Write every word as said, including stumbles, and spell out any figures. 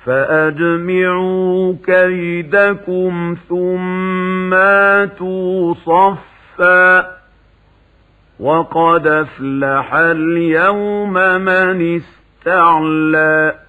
فأجمعوا كيدكم ثم آتوا صفا وقد أفلح اليوم من استعلى